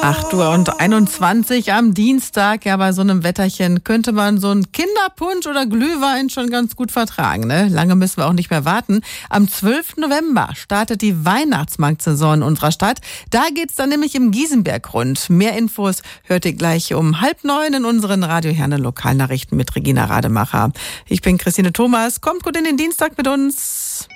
8:21 Uhr am Dienstag. Ja, bei so einem Wetterchen könnte man so einen Kinderpunsch oder Glühwein schon ganz gut vertragen, ne? Lange müssen wir auch nicht mehr warten. Am 12. November startet die Weihnachtsmarktsaison in unserer Stadt. Da geht's dann nämlich im Giesenberg rund. Mehr Infos hört ihr gleich um 8:30 in unseren Radio Herne Lokalnachrichten mit Regina Rademacher. Ich bin Christine Thomas. Kommt gut in den Dienstag mit uns.